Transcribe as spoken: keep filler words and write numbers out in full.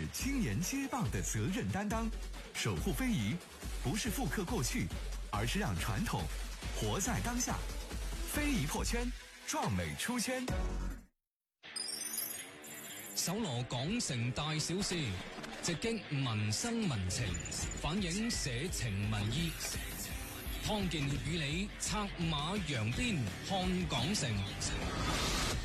青年接棒的责任担当。守护非遗，不是复刻过去，而是让传统活在当下。非遗破圈，壮美出圈。 搜羅港城大小事，直擊民生民情，反映社情民意。湯健與你策馬揚鞭看港城。